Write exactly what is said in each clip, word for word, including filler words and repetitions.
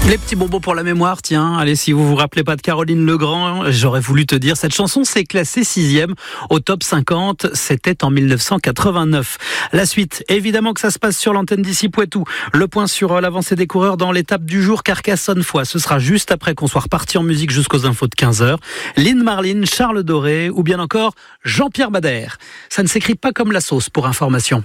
Les petits bonbons pour la mémoire, tiens. Allez, si vous vous rappelez pas de Caroline Legrand, j'aurais voulu te dire, cette chanson s'est classée sixième au top cinquante. C'était en dix-neuf cent quatre-vingt-neuf. La suite, évidemment que ça se passe sur l'antenne d'ici Poitou. Le point sur l'avancée des coureurs dans l'étape du jour Carcassonne-Foix. Ce sera juste après qu'on soit reparti en musique jusqu'aux infos de quinze heures. Lynn Marlin, Charles Doré ou bien encore Jean-Pierre Bader. Ça ne s'écrit pas comme la sauce pour information.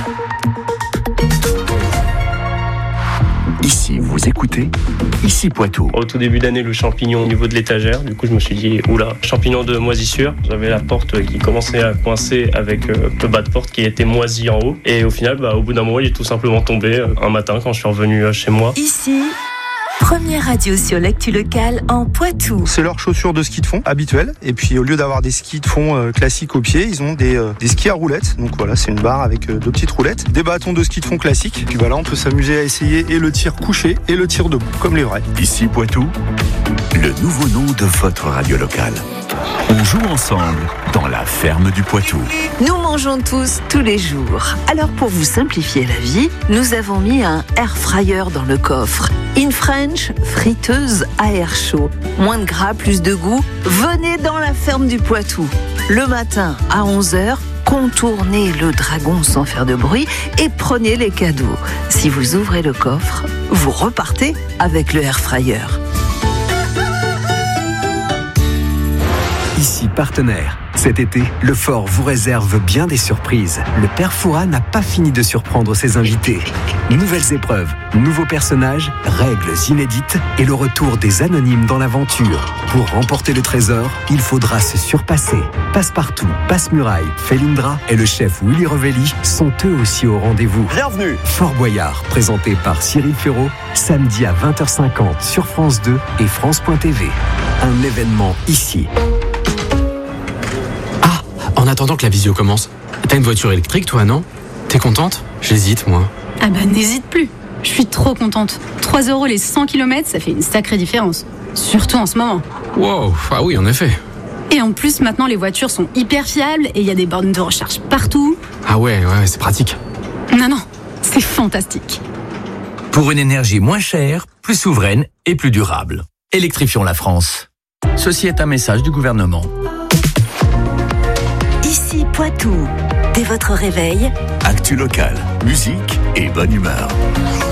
Ici, vous écoutez, ici Poitou. Au tout début d'année, le champignon au niveau de l'étagère. Du coup, je me suis dit, oula, champignon de moisissure. J'avais la porte qui commençait à coincer avec euh, le bas de porte qui était moisi en haut. Et au final, bah, au bout d'un mois, il est tout simplement tombé euh, un matin quand je suis revenu euh, chez moi. Ici, première radio sur l'actu locale en Poitou. C'est leurs chaussures de ski de fond habituelles. Et puis au lieu d'avoir des skis de fond euh, classiques au pied, ils ont des, euh, des skis à roulettes. Donc voilà, c'est une barre avec euh, deux petites roulettes. Des bâtons de ski de fond classiques. Puis voilà, on peut s'amuser à essayer et le tir couché et le tir debout, comme les vrais. Ici Poitou, le nouveau nom de votre radio locale. On joue ensemble dans la ferme du Poitou. Nous mangeons tous, tous les jours. Alors pour vous simplifier la vie, nous avons mis un air fryer dans le coffre. In French, friteuse à air chaud. Moins de gras, plus de goût. Venez dans la ferme du Poitou. Le matin à onze heures, contournez le dragon sans faire de bruit et prenez les cadeaux. Si vous ouvrez le coffre, vous repartez avec le air fryer. Ici partenaire. Cet été, le Fort vous réserve bien des surprises. Le Père Fouras n'a pas fini de surprendre ses invités. Nouvelles épreuves, nouveaux personnages, règles inédites et le retour des anonymes dans l'aventure. Pour remporter le trésor, il faudra se surpasser. Passe-partout, Passe-Muraille, Felindra et le chef Willy Revelli sont eux aussi au rendez-vous. Bienvenue. Fort Boyard, présenté par Cyril Ferraud, samedi à vingt heures cinquante sur France deux et France point T V. Un événement ici. En attendant que la visio commence, t'as une voiture électrique toi, non? T'es contente? J'hésite, moi. Ah bah n'hésite plus. Je suis trop contente. trois euros les cent kilomètres, ça fait une sacrée différence. Surtout en ce moment. Wow, ah oui, en effet. Et en plus, maintenant, les voitures sont hyper fiables et il y a des bornes de recharge partout. Ah ouais, ouais, c'est pratique. Non, non, c'est fantastique. Pour une énergie moins chère, plus souveraine et plus durable. Électrifions la France. Ceci est un message du gouvernement. Ici Poitou. Dès votre réveil, Actu locale, musique et bonne humeur.